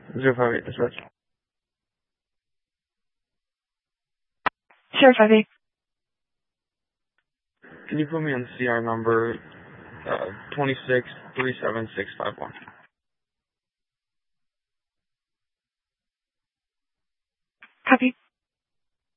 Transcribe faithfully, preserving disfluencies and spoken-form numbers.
zero five eight, dispatch. Sure, five eight. Can you put me on the C R number uh, two six three seven six five one? Copy.